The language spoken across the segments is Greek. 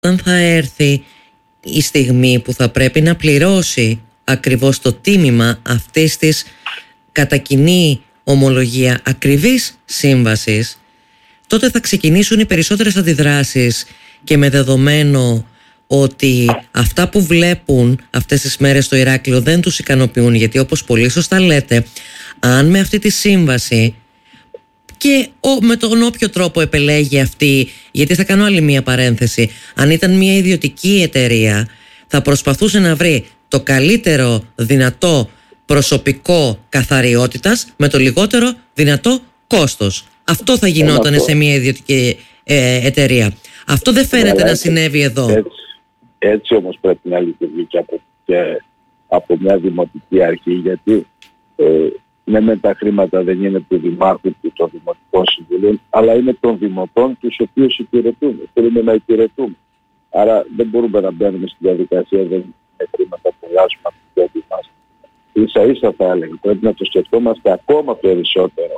όταν θα έρθει η στιγμή που θα πρέπει να πληρώσει ακριβώς το τίμημα αυτής της κατά κοινή ομολογία ακριβής σύμβασης, τότε θα ξεκινήσουν οι περισσότερες αντιδράσεις, και με δεδομένο ότι αυτά που βλέπουν αυτές τις μέρες στο Ηράκλειο δεν τους ικανοποιούν, γιατί όπως πολύ σωστά λέτε, αν με αυτή τη σύμβαση και με τον όποιο τρόπο επελέγει αυτή, γιατί θα κάνω άλλη μία παρένθεση, αν ήταν μία ιδιωτική εταιρεία θα προσπαθούσε να βρει το καλύτερο δυνατό προσωπικό καθαριότητας με το λιγότερο δυνατό κόστος. Αυτό θα γινόταν σε μια ιδιωτική εταιρεία. Αυτό δεν φαίνεται να συνέβη εδώ. Έτσι όμως πρέπει να λειτουργεί και από μια δημοτική αρχή, γιατί με τα χρήματα δεν είναι του Δημάρχου και των Δημοτικών Συμβουλίων, αλλά είναι των δημοτών τους οποίους υπηρετούμε. Θέλουμε να υπηρετούμε. Άρα δεν μπορούμε να μπαίνουμε στην διαδικασία, δεν είναι χρήματα που βγάζουμε από την τσέπη μας. Ίσα ίσα θα έλεγα, πρέπει να το σκεφτόμαστε ακόμα περισσότερο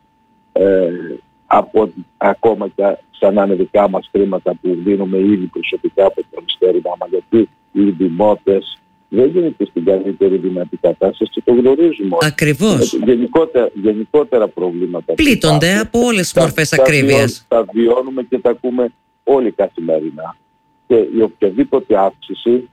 από ακόμα και σαν να είναι δικά μας χρήματα που δίνουμε ήδη προσωπικά από το μυστέρημα, γιατί οι δημότες δεν γίνεται στην καλύτερη δυνατή κατάσταση και το γνωρίζουμε. Ακριβώς. Γενικότερα προβλήματα. Πλήττονται από όλες τις μορφές ακρίβειας. Τα βιώνουμε και τα ακούμε όλοι καθημερινά. Και η οποιαδήποτε αύξηση,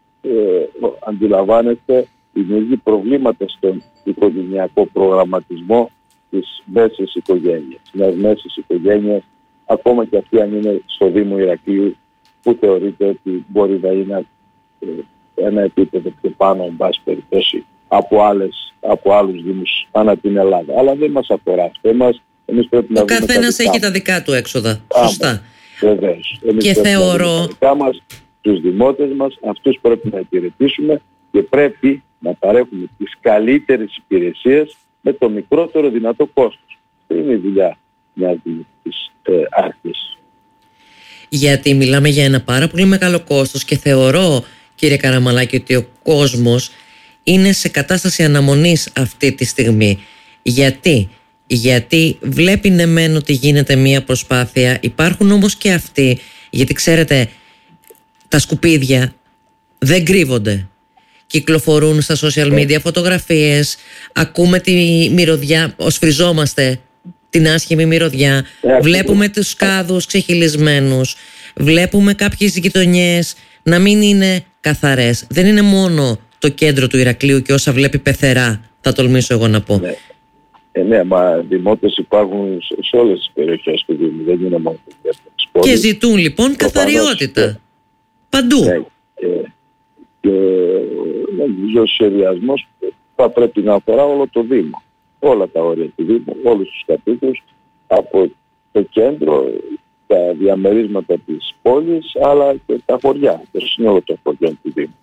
αντιλαμβάνεστε, δημιουργεί προβλήματα στον οικογενειακό προγραμματισμό της μέσης οικογένειας. Μιας μέσης οικογένειας, ακόμα και αυτή αν είναι στο Δήμο Ηρακλείου, που θεωρείται ότι μπορεί να είναι ένα επίπεδο πιο πάνω, εν πάση περιπτώσει, από άλλους δήμους ανά την Ελλάδα. Αλλά δεν μας αφορά αυτό. Εμείς πρέπει να ο καθένας έχει τα δικά του έξοδα. Σωστά. Βεβαίως. Και θεωρώ... Τους δημότες μας, αυτούς πρέπει να υπηρετήσουμε και πρέπει να παρέχουμε τις καλύτερες υπηρεσίες με το μικρότερο δυνατό κόστος. Αυτό είναι η δουλειά μιας δημοτικής αρχής. Γιατί μιλάμε για ένα πάρα πολύ μεγάλο κόστος και θεωρώ, κύριε Καραμαλάκη, ότι ο κόσμος είναι σε κατάσταση αναμονής αυτή τη στιγμή. Γιατί βλέπει ναι μεν ότι γίνεται μία προσπάθεια, υπάρχουν όμως και αυτοί, γιατί ξέρετε, τα σκουπίδια δεν κρύβονται. Κυκλοφορούν στα social media φωτογραφίες, ακούμε τη μυρωδιά, οσφριζόμαστε την άσχημη μυρωδιά, βλέπουμε τους κάδους ξεχυλισμένους, βλέπουμε κάποιες γειτονιές να μην είναι καθαρές. Δεν είναι μόνο το κέντρο του Ηρακλείου και όσα βλέπει πεθερά, θα τολμήσω εγώ να πω. Ναι, μα δημότες υπάρχουν σε όλες τις περιοχές του Δήμου, δεν είναι μόνο το κέντρο. Και ζητούν λοιπόν καθαριότητα. Παντού. Ναι, και νομίζω ο σχεδιασμός θα πρέπει να αφορά όλο το Δήμο. Όλα τα όρια του Δήμου, όλους τους κατοίκους, από το κέντρο, τα διαμερίσματα της πόλης, αλλά και τα χωριά, το σύνολο των χωριών του Δήμου.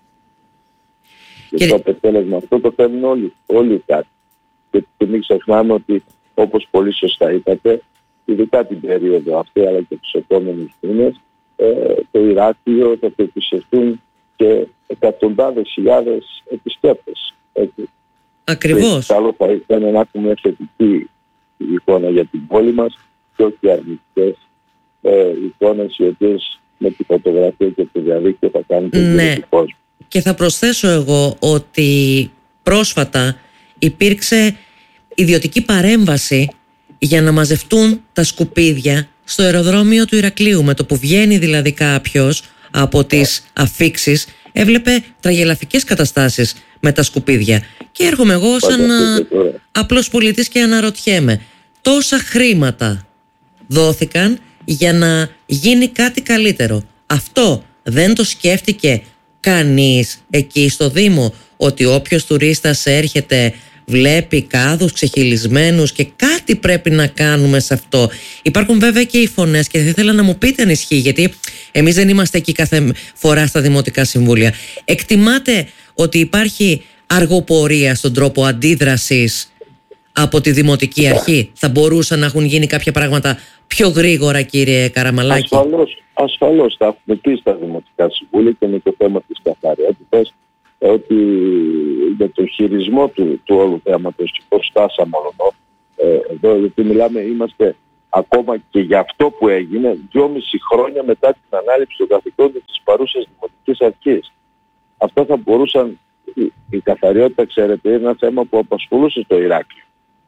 Και το αποτέλεσμα αυτό το θέλουν όλοι οι κάτοικοι. Και μην ξεχνάμε ότι, όπως πολύ σωστά είπατε, ειδικά την περίοδο αυτή, αλλά και τους επόμενους μήνες, το Ηράκλειο θα το επισκεφτούν και εκατοντάδες χιλιάδες επισκέπτες. Ακριβώς. Καλό θα ήταν να έχουμε μια θετική εικόνα για την πόλη μας και όχι αρνητικές εικόνες οι οποίες με τη φωτογραφία και το διαδίκτυο θα κάνουν τον κόσμο. Και θα προσθέσω εγώ ότι πρόσφατα υπήρξε ιδιωτική παρέμβαση για να μαζευτούν τα σκουπίδια στο αεροδρόμιο του Ηρακλείου. Με το που βγαίνει δηλαδή κάποιος από τις αφίξεις, έβλεπε τραγελαφικές καταστάσεις με τα σκουπίδια. Και έρχομαι εγώ σαν απλός πολίτης και αναρωτιέμαι, τόσα χρήματα δόθηκαν για να γίνει κάτι καλύτερο. Αυτό δεν το σκέφτηκε κανείς εκεί στο Δήμο, ότι όποιος τουρίστας έρχεται βλέπει κάδους ξεχυλισμένους και κάτι πρέπει να κάνουμε σε αυτό? Υπάρχουν βέβαια και οι φωνές και θα ήθελα να μου πείτε αν ισχύει, γιατί εμείς δεν είμαστε εκεί κάθε φορά στα Δημοτικά Συμβούλια. Εκτιμάτε ότι υπάρχει αργοπορία στον τρόπο αντίδρασης από τη Δημοτική Αρχή? Θα μπορούσαν να έχουν γίνει κάποια πράγματα πιο γρήγορα, κύριε Καραμαλάκη? Ασφαλώς θα έχουμε πει στα Δημοτικά Συμβούλια και με το θέμα της καθαριότητας, ότι για το χειρισμό του όλου θέματος και πώς φτάσαμε εδώ, γιατί μιλάμε, είμαστε ακόμα και για αυτό που έγινε 2,5 χρόνια μετά την ανάληψη των καθηκόντων της παρούσας Δημοτικής Αρχής. Αυτά θα μπορούσαν, η καθαριότητα, ξέρετε, είναι ένα θέμα που απασχολούσε το Ηράκλειο.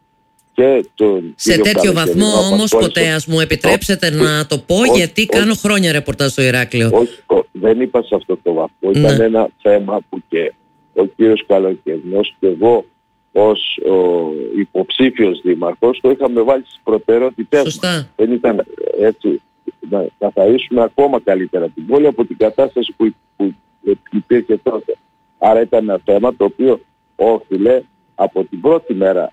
Σε τέτοιο βαθμό όμως, ποτέ, ας μου επιτρέψετε να το πω, γιατί κάνω χρόνια ρεπορτάζ στο Ηράκλειο. Όχι, δεν είπα σε αυτό το βαθμό. Ήταν ένα θέμα που και ο κύριος Καλοκαιρινός και εγώ ως υποψήφιος δήμαρχος το είχαμε βάλει στις προτεραιότητές μας. Δεν ήταν έτσι να καθαρίσουμε ακόμα καλύτερα την πόλη από την κατάσταση που υπήρχε τότε. Άρα ήταν ένα θέμα το οποίο όφιλε από την πρώτη μέρα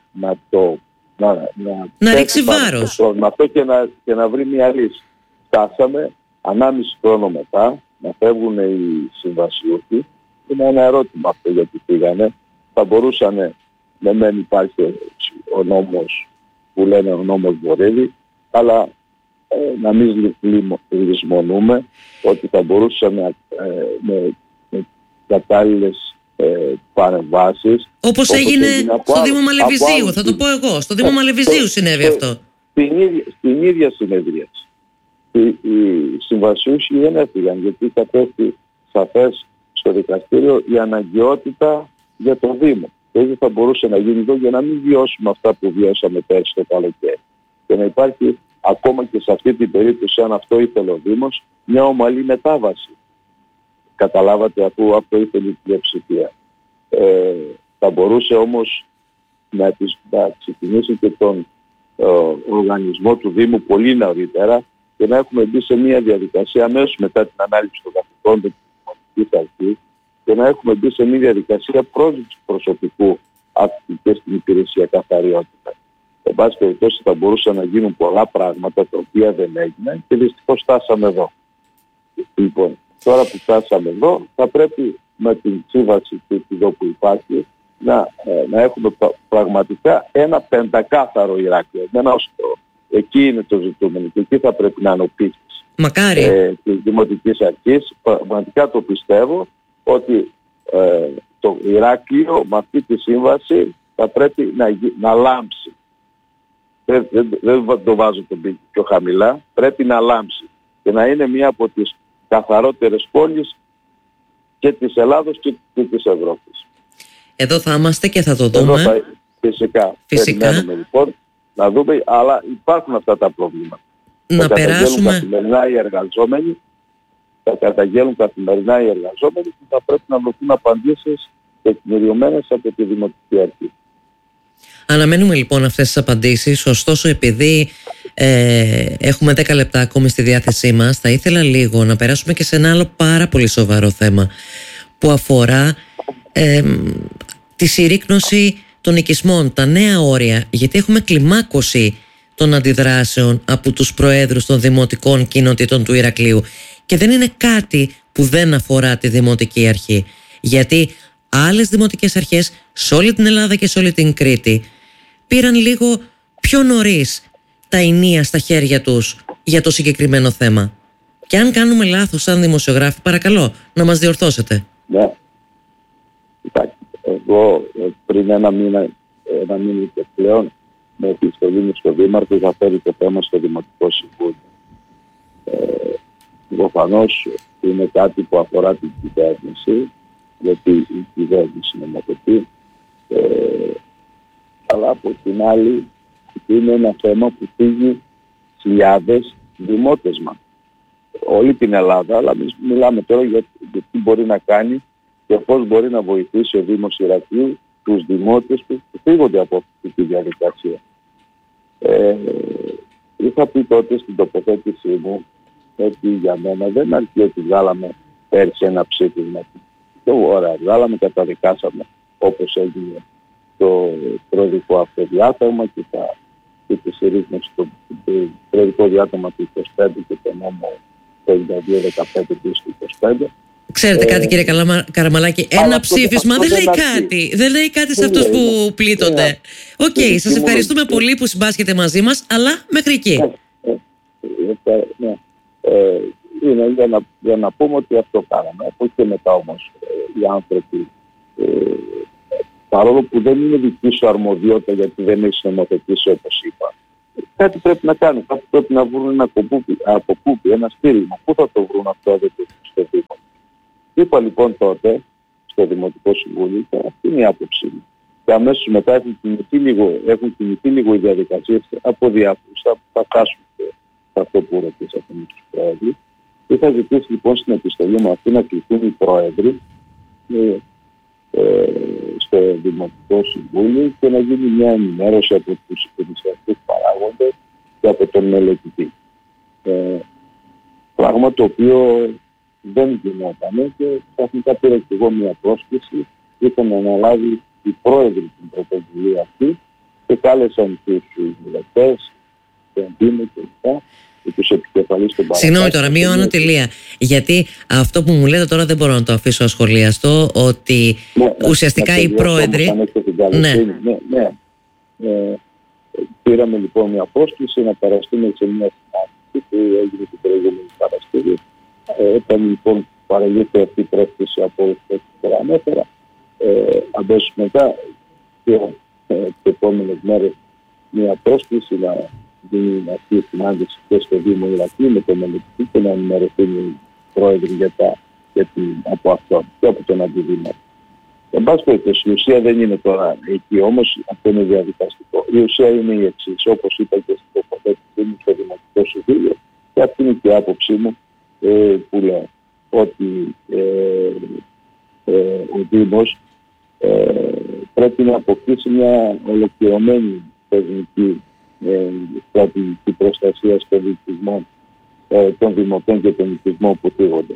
να ρίξει βάρος αυτό και να βρει μια λύση. Φτάσαμε 1,5 χρόνο μετά να φεύγουν οι συμβασιούχοι. Είναι ένα ερώτημα αυτό, γιατί πήγανε. Θα μπορούσαν, μεν υπάρχει ο νόμος που λένε ο νόμος Βορύδη, αλλά να μην λησμονούμε ότι θα μπορούσαν με κατάλληλες παρεμβάσεις. Όπως έγινε στο Δήμο Μαλεβιζίου, θα το πω εγώ. Στο Δήμο Μαλεβιζίου συνέβη αυτό. Στην ίδια συνεδρία. Οι συμβασιούχοι δεν έφυγαν, γιατί κατέστη σαφές στο δικαστήριο η αναγκαιότητα για το Δήμο. Και έτσι θα μπορούσε να γίνει εδώ για να μην βιώσουμε αυτά που βιώσαμε πέρσι το καλοκαίρι. Και να υπάρχει ακόμα και σε αυτή την περίπτωση, αν αυτό ήθελε ο Δήμος, μια ομαλή μετάβαση. Καταλάβατε, αφού αυτό ήθελε η πλειοψηφία. Θα μπορούσε όμως να ξεκινήσει και τον οργανισμό του Δήμου πολύ νωρίτερα και να έχουμε μπει σε μια διαδικασία αμέσως μετά την ανάληψη των καθηκόντων της Δημοτικής Αρχής και να έχουμε μπει σε μια διαδικασία πρόσληψης προσωπικού και στην υπηρεσία καθαριότητα. Εν πάση περιπτώσει θα μπορούσαν να γίνουν πολλά πράγματα τα οποία δεν έγιναν και δυστυχώς φτάσαμε εδώ. Λοιπόν, τώρα που φτάσαμε εδώ θα πρέπει με την σύμβαση εδώ που υπάρχει να έχουμε πραγματικά ένα πεντακάθαρο Ηράκλειο. Εκεί είναι το ζητούμενο και εκεί θα πρέπει να είναι ο πίστης της Δημοτικής Αρχής. Πραγματικά το πιστεύω ότι το Ηράκλειο με αυτή τη σύμβαση θα πρέπει να λάμψει. Δεν το βάζω τον πύχη πιο χαμηλά. Πρέπει να λάμψει και να είναι μία από τις καθαρότερες πόλεις και της Ελλάδος και της Ευρώπης. Εδώ θα είμαστε και θα το δούμε. Φυσικά. Περιμένουμε λοιπόν να δούμε, αλλά υπάρχουν αυτά τα προβλήματα. Να περάσουμε. Θα καταγγέλνουν καθημερινά οι εργαζόμενοι και θα πρέπει να δοθούν απαντήσεις τεκμηριωμένες από τη Δημοτική Αρχή. Αναμένουμε λοιπόν αυτές τις απαντήσεις. Ωστόσο, επειδή έχουμε 10 λεπτά ακόμη στη διάθεσή μας, θα ήθελα λίγο να περάσουμε και σε ένα άλλο πάρα πολύ σοβαρό θέμα που αφορά τη συρρίκνωση των οικισμών, τα νέα όρια, γιατί έχουμε κλιμάκωση των αντιδράσεων από τους προέδρους των δημοτικών κοινοτήτων του Ηρακλείου και δεν είναι κάτι που δεν αφορά τη Δημοτική Αρχή, γιατί άλλες δημοτικές αρχές σε όλη την Ελλάδα και σε όλη την Κρήτη πήραν λίγο πιο νωρίς τα ενία στα χέρια τους για το συγκεκριμένο θέμα. Και αν κάνουμε λάθος σαν δημοσιογράφοι, παρακαλώ να μας διορθώσετε. Ναι. Εγώ πριν ένα μήνα και πλέον με επιστολή μου στο Δήμαρχο είχα φέρει το θέμα στο Δημοτικό Συμβούλιο. Προφανώς είναι κάτι που αφορά την κυβέρνηση, γιατί η κυβέρνηση νομοθετεί, αλλά από την άλλη είναι ένα θέμα που φύγει χιλιάδες δημότες μας. Όλη την Ελλάδα, αλλά μιλάμε τώρα για τι μπορεί να κάνει και πώς μπορεί να βοηθήσει ο Δήμος Ηρακλείου τους δημότες που φύγονται από αυτή τη διαδικασία. Είχα πει τότε στην τοποθέτησή μου ότι για μένα δεν αρκεί ότι βγάλαμε πέρσι ένα ψήφισμα. Ωραία, βγάλαμε, καταδικάσαμε όπως έγινε το προεδρικό αυτοδιάταγμα και τη συρρίκνωση του προεδρικό διάταγμα του 25 και το νόμο 52-15 του 25. Ξέρετε κάτι, κύριε Καραμαλάκη, ένα ψήφισμα δεν λέει κάτι. Δεν λέει κάτι σε αυτούς που πλήττονται. Οκ, σας ευχαριστούμε πολύ που συμπάσχετε μαζί μας, αλλά μέχρι εκεί. Είναι για να πούμε ότι αυτό κάναμε. Από και μετά όμως οι άνθρωποι, παρόλο που δεν είναι δική σου αρμοδιότητα γιατί δεν έχεις νομοθετήσει όπως είπα, κάτι πρέπει να κάνουν, κάτι πρέπει να βρουν ένα αποκούπι, ένα στήριγμα. Πού θα το βρουν αυτό αδερφοί στο Δήμο? Είπα λοιπόν τότε στο Δημοτικό Συμβούλιο και αυτή είναι η άποψή μου. Και αμέσως μετά έχουν κινηθεί λίγο οι διαδικασίες από διάφορους. Θα φτάσουν σε αυτό που ρωτήσατε με τους πρόεδρους. Είχα ζητήσει λοιπόν στην επιστολή μου αυτή να κληθούν οι πρόεδροι στο Δημοτικό Συμβούλιο και να γίνει μια ενημέρωση από τους υπηρεσιακούς παράγοντες και από τον μελετητή. Πράγμα το οποίο δεν γινόταν και ξαφνικά πήρα και εγώ μια πρόσκληση. Είχαν αναλάβει οι πρόεδροι την πρωτοβουλία αυτή και κάλεσαν τους βουλευτές, τον Δήμο κλπ. Τους επικεφαλής των παραγωγών. Συγγνώμη τώρα, μειώνω τελεία. Γιατί αυτό που μου λέτε τώρα δεν μπορώ να το αφήσω ασχολιαστό, ότι ουσιαστικά οι πρόεδροι. Πήραμε λοιπόν μια πρόσκληση να παραστούμε σε μια συνάντηση που έγινε την προηγούμενη Παρασκευή. Όταν λοιπόν παρελήφθη αυτή η πρόσκληση από όλους τους ανέφερα, αμέσως μετά και τις επόμενες μέρες μια πρόσκληση να γίνει αυτή η συνάντηση και στο Δήμο Ηρακλείου με τον μελετητή και να ενημερωθούν οι πρόεδροι από αυτόν και από τον αντιδήμαρχο. Εν πάση περιπτώσει, η ουσία δεν είναι τώρα εκεί, όμως αυτό είναι διαδικαστικό. Η ουσία είναι η εξής, όπως είπα και στην τοποθέτησή μου στο Δημοτικό Συμβούλιο, και αυτή είναι και η άποψή μου που λέω ότι ο Δήμος πρέπει να αποκτήσει μια ολοκληρωμένη θεσμική στρατηγική προστασία των οικισμών, των δημοτών και των οικισμών που θίγονται.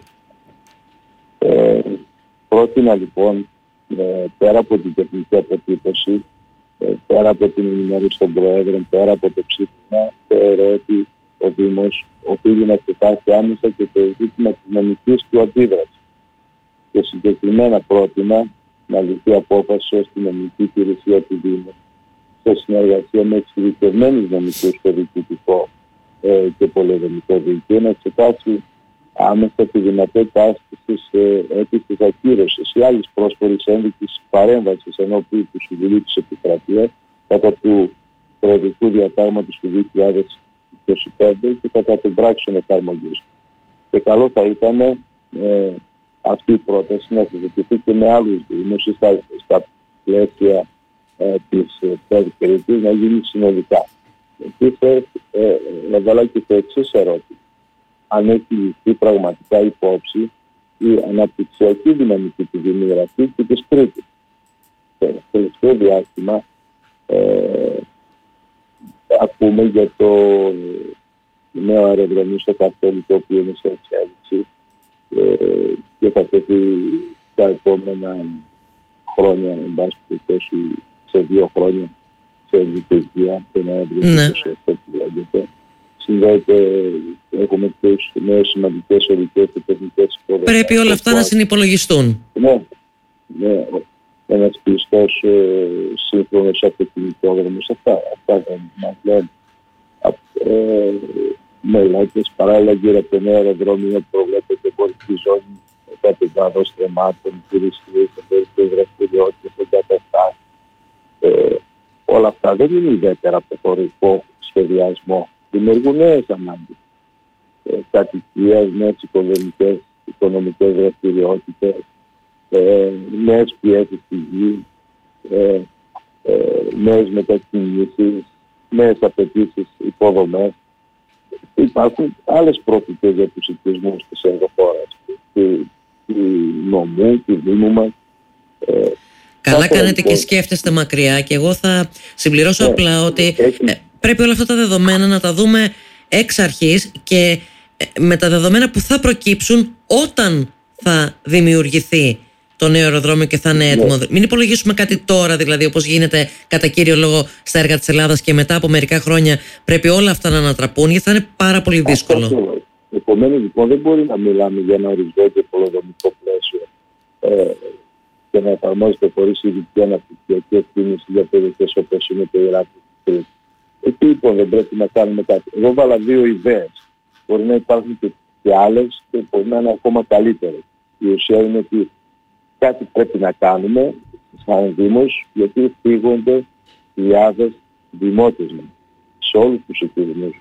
Πρότεινα λοιπόν, πέρα από την τεχνική αποτύπωση, πέρα από την ενημέρωση των Προέδρων, πέρα από το ψήφισμα, θεωρώ ότι ο Δήμος οφείλει να εξετάσει άμεσα και το ζήτημα της νομικής του αντίδρασης. Και συγκεκριμένα πρότεινα να ληφθεί απόφαση ώστε η νομική υπηρεσία του Δήμου, σε συνεργασία με εξειδικευμένους νομικούς στο διοικητικό και πολεοδομικό δίκαιο, να εξετάσει άμεσα τη δυνατότητα άσκησης αίτησης ακύρωσης ή άλλης πρόσφορης ένδειξης παρέμβασης ενώπιον του Συμβουλίου της Επικρατείας κατά του Προεδρικού Διατάγματος του 2025 και κατά των πράξεων εφαρμογής. Και καλό θα ήταν αυτή η πρόταση να συζητηθεί και με άλλους δήμους ή στα πλαίσια της περιφερειακής να γίνει συνολικά. Επίσης, έβαλα και το εξής ερώτημα. Αν έχει ληφθεί πραγματικά υπόψη η αναπτυξιακή δυναμική του Δήμου Ηρακλείου και της Κρήτης. Στο τελευταίο διάστημα ακούμε για το νέο αεροδρομίο στο Καστέλι, το οποίο είναι σε εξέλιξη και θα τεθεί τα επόμενα χρόνια, εν πάση περιπτώσει σε 2 χρόνια, σε λειτουργία, το Νοέμβριο του 2027 που λέγεται. Συνδέεται, έχουμε τους νέες σημαντικές ορικές και τεχνικές υποδομές. Πρέπει όλα αυτά να συνυπολογιστούν. Ναι. Ένας πιστός σύγχρονος αυτοκινητόδρομος, αυτά δεν μας λένε. Μελέτες, παράλληλα γύρω από το νέο αεροδρόμιο προβλέπεται εμπορική ζώνη κατεβάδων στρεμμάτων, υπηρεσίες, εμπορικές δραστηριότητες, εγκαταστάσεις. Όλα αυτά δεν είναι ιδιαίτερα από το χωρικό σχεδιασμό. Δημιουργούν νέες ανάγκες. Κατοικίες, νέες οικονομικές δραστηριότητες, νέες πιέσεις στη γη, νέες μετακινήσεις, νέες απαιτήσεις υποδομές. Υπάρχουν άλλες προοπτικές για τους οικισμούς της ενδοχώρας, του νομού, του Δήμου μας. Καλά κάνετε και σκέφτεστε μακριά, και εγώ θα συμπληρώσω απλά ότι πρέπει όλα αυτά τα δεδομένα να τα δούμε εξ αρχής και με τα δεδομένα που θα προκύψουν όταν θα δημιουργηθεί το νέο αεροδρόμιο και θα είναι έτοιμο. Μην υπολογίσουμε κάτι τώρα, δηλαδή, όπως γίνεται κατά κύριο λόγο στα έργα της Ελλάδας, και μετά από μερικά χρόνια πρέπει όλα αυτά να ανατραπούν, γιατί θα είναι πάρα πολύ δύσκολο. Επομένως, λοιπόν, δεν μπορεί να μιλάμε για ένα οριζόντιο πολεοδομικό πλαίσιο και να εφαρμόζεται χωρίς ειδική αναπτυξιακή εκτίμηση για περιοχές όπως είναι το Ηράκλειο. Εκεί λοιπόν δεν πρέπει να κάνουμε κάτι. Εγώ βάλα 2 ιδέες. Μπορεί να υπάρχουν και άλλες και μπορεί να είναι ακόμα καλύτερες. Η ουσία είναι ότι κάτι πρέπει να κάνουμε σαν Δήμος, γιατί φύγονται χιλιάδες δημότες μας σε όλους τους οικισμούς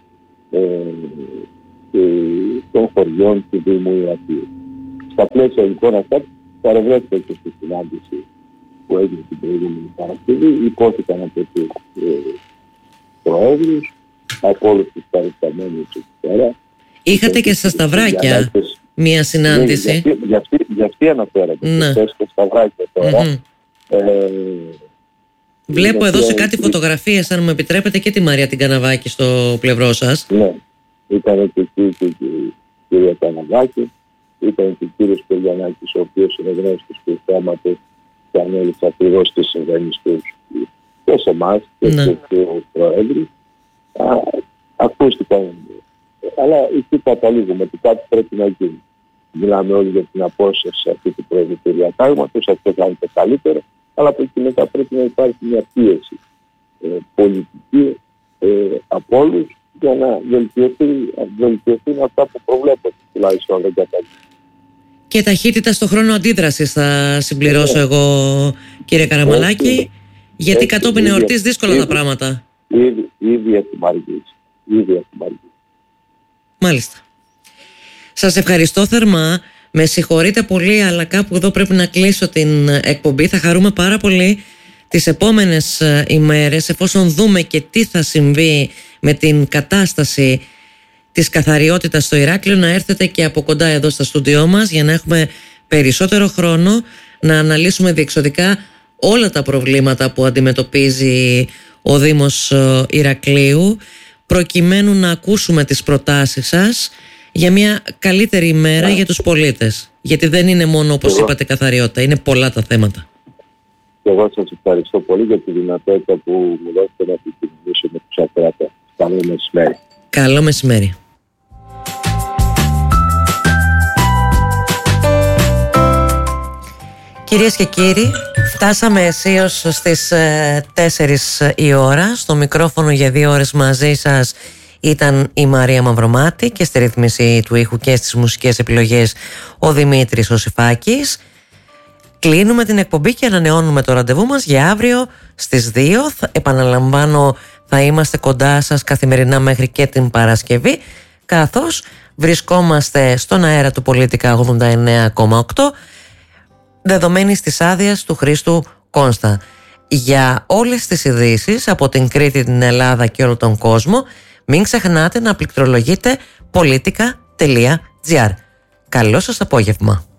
των χωριών του Δήμου Ηρακλείου. Στα πλαίσια λοιπόν αυτά παρευρέθηκα και στη συνάντηση που έγινε την προηγούμενη Παρασκευή. Υπόθηκαν από τους προέδρους, από όλους τους παρισταμένους εκεί πέρα. Είχατε και στα Σταυράκια μία συνάντηση. Γι' αυτή αναφέρατε. Ναι. Και στα Σταυράκια τώρα. Βλέπω εδώ σε κάτι φωτογραφίες, αν μου επιτρέπετε, και τη Μαρία την Καναβάκη στο πλευρό σας. Ναι, ήταν και εκεί και η κυρία Καναβάκη, ήταν και ο κύριος Πελιανάκης, ο οποίος είναι γνώστης του θέματος και ανέλησε ακριβώς τι συμβαίνει και σε εμάς και στους προέδρους. Ακούστηκαν, αλλά εκεί καταλήγουμε ότι κάτι πρέπει να γίνει. Μιλάμε όλοι για την απόσταση αυτή του προεδρικού διατάγματος, αυτό κάνετε καλύτερο, αλλά από εκεί μετά πρέπει να υπάρχει μια πίεση πολιτική από όλους για να βελτιωθούν αυτά που προβλέπονται, τουλάχιστον δεν καταλήγει. Και ταχύτητα στο χρόνο αντίδρασης θα συμπληρώσω εγώ, κύριε Καραμαλάκη, γιατί κατόπιν εορτής δύσκολα τα πράγματα. Ήδη έχουμε αργήσει. Μάλιστα. Σας ευχαριστώ θερμά. Με συγχωρείτε πολύ, αλλά κάπου εδώ πρέπει να κλείσω την εκπομπή. Θα χαρούμε πάρα πολύ τις επόμενες ημέρες, εφόσον δούμε και τι θα συμβεί με την κατάσταση της καθαριότητας στο Ηράκλειο, να έρθετε και από κοντά εδώ στα στούντιό μας για να έχουμε περισσότερο χρόνο να αναλύσουμε διεξοδικά όλα τα προβλήματα που αντιμετωπίζει ο Δήμος Ηρακλείου, προκειμένου να ακούσουμε τις προτάσεις σας για μια καλύτερη ημέρα για τους πολίτες. Γιατί δεν είναι μόνο, όπως είπατε, καθαριότητα, είναι πολλά τα θέματα. Και εγώ σας ευχαριστώ πολύ για τη δυνατότητα που μου δώσετε να επικοινωνήσω με τους ακροατές. Καλό μεσημέρι. Καλό μεσημέρι. Κυρίες και κύριοι, φτάσαμε αισίως στις 4 η ώρα. Στο μικρόφωνο για 2 ώρες μαζί σας ήταν η Μαρία Μαυρομάτη και στη ρύθμιση του ήχου και στις μουσικές επιλογές ο Δημήτρης Οσιφάκης. Κλείνουμε την εκπομπή και ανανεώνουμε το ραντεβού μας για αύριο στις 2. Επαναλαμβάνω, θα είμαστε κοντά σας καθημερινά μέχρι και την Παρασκευή, καθώς βρισκόμαστε στον αέρα του Πολίτικα 89,8, δεδομένης της άδειας του Χρήστου Κόνστα. Για όλες τις ειδήσεις από την Κρήτη, την Ελλάδα και όλο τον κόσμο, μην ξεχνάτε να πληκτρολογείτε politica.gr. Καλό σας απόγευμα.